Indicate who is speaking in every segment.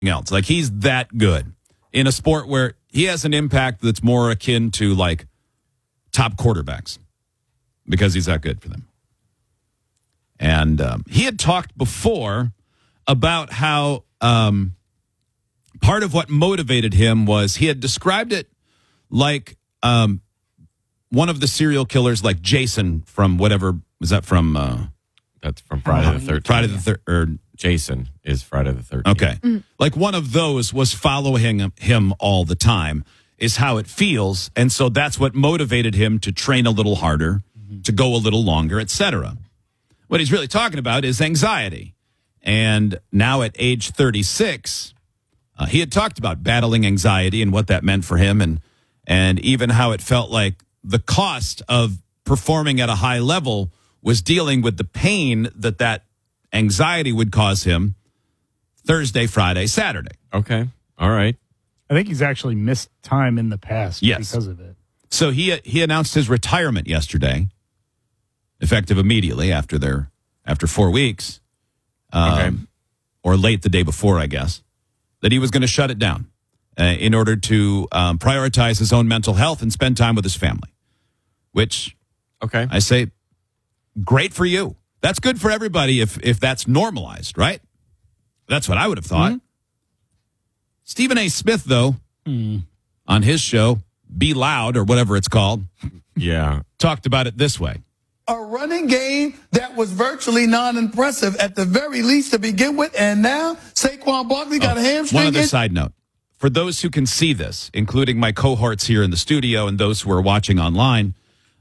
Speaker 1: else. Like, he's that good in a sport where he has an impact that's more akin to, like, top quarterbacks because he's that good for them. And he had talked before about how part of what motivated him was he had described it like one of the serial killers, like Jason from whatever, was that from?
Speaker 2: That's from Friday the 13th.
Speaker 1: Friday the 13th.
Speaker 2: Jason is Friday the 13th.
Speaker 1: Okay. Like one of those was following him all the time is how it feels. And so that's what motivated him to train a little harder, to go a little longer, etc. What he's really talking about is anxiety. And now at age 36, he had talked about battling anxiety and what that meant for him and even how it felt like the cost of performing at a high level was dealing with the pain that anxiety would cause him Thursday, Friday, Saturday.
Speaker 2: Okay. All right.
Speaker 3: I think he's actually missed time in the past because of it.
Speaker 1: So he announced his retirement yesterday, effective immediately after 4 weeks, or late the day before, I guess, that he was going to shut it down in order to prioritize his own mental health and spend time with his family, which I say, great for you. That's good for everybody if that's normalized, right? That's what I would have thought. Stephen A. Smith, though, on his show, Be Loud or whatever it's called, talked about it this way.
Speaker 4: A running game that was virtually non-impressive at the very least to begin with, and now Saquon Barkley got a hamstring.
Speaker 1: One other side note. For those who can see this, including my cohorts here in the studio and those who are watching online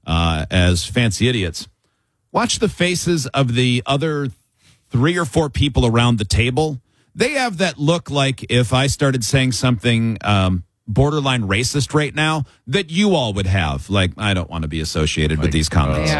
Speaker 1: as fancy idiots, watch the faces of the other 3 or 4 people around the table. They have that look like if I started saying something borderline racist right now that you all would have. Like, I don't want to be associated with these comments.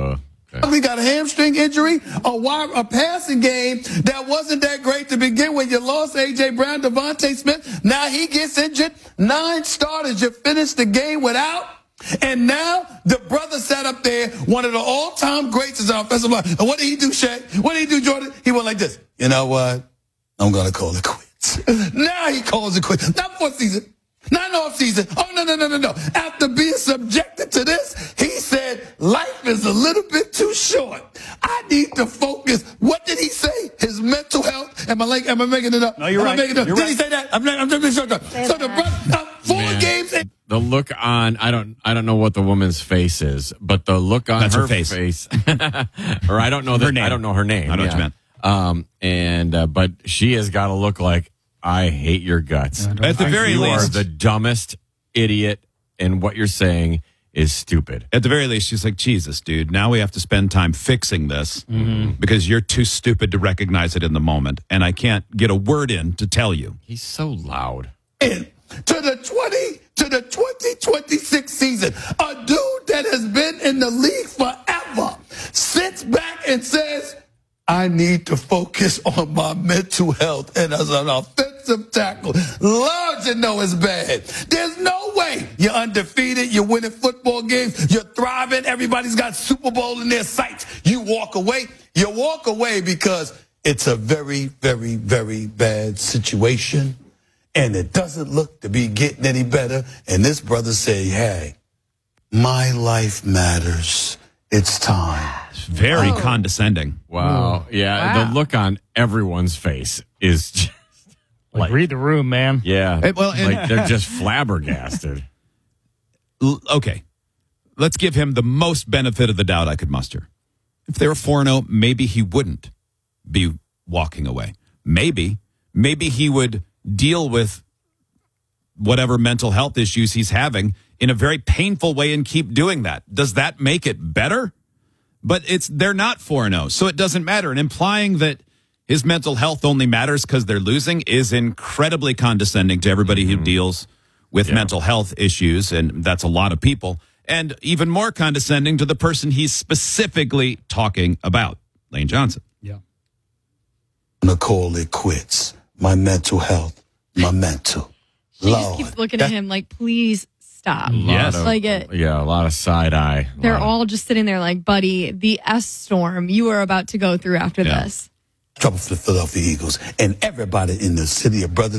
Speaker 4: We got a hamstring injury, a passing game that wasn't that great to begin with. You lost A.J. Brown, Devontae Smith. Now he gets injured. 9 starters you finished the game without. And now the brother sat up there, one of the all-time greats is our offensive line. And what did he do, Shaq? What did he do, Jordan? He went like this. You know what? I'm going to call it quits. Now he calls it quits. Not for season. Not off season. Oh, no. After being subjected to this, he said, life is a little bit too short. I need to focus. What did he say? His mental health. Am I making it up?
Speaker 3: No, you're right.
Speaker 4: Did he say that? I'm just sure. So the brother, 4 games.
Speaker 2: The look on, I don't know what the woman's face is, but the look on her face. Or I don't know her name. I don't know her name.
Speaker 1: I know what you meant.
Speaker 2: But she has got to look like, I hate your guts.
Speaker 1: At the very least,
Speaker 2: you are the dumbest idiot, and what you're saying is stupid.
Speaker 1: At the very least, she's like, Jesus, dude, now we have to spend time fixing this because you're too stupid to recognize it in the moment, and I can't get a word in to tell you.
Speaker 2: He's so loud.
Speaker 4: To the 2026 season, a dude that has been in the league forever sits back and says, I need to focus on my mental health. And as an offensive tackle, Lord, you know it's bad. There's no way you're undefeated. You're winning football games. You're thriving. Everybody's got Super Bowl in their sights. You walk away. You walk away because it's a very, very, very bad situation. And it doesn't look to be getting any better. And this brother say, hey, my life matters. It's time.
Speaker 1: Very condescending.
Speaker 2: Wow. Yeah, wow. The look on everyone's face is just
Speaker 3: like read the room, man.
Speaker 2: Yeah. Like they're just flabbergasted.
Speaker 1: Okay. Let's give him the most benefit of the doubt I could muster. If they were 4-0, maybe he wouldn't be walking away. Maybe he would deal with whatever mental health issues he's having in a very painful way and keep doing that. Does that make it better? But they're not 4-0, so it doesn't matter. And implying that his mental health only matters because they're losing is incredibly condescending to everybody who deals with mental health issues, and that's a lot of people. And even more condescending to the person he's specifically talking about, Lane Johnson.
Speaker 3: Yeah.
Speaker 4: I'm going to call it quits. My mental health, my mental.
Speaker 5: She just keeps looking at him like, please stop.
Speaker 1: Yes.
Speaker 2: A lot of side eye.
Speaker 5: They're all just sitting there like, buddy, the S storm you are about to go through after this.
Speaker 4: Trouble for the Philadelphia Eagles and everybody in the city of Brotherly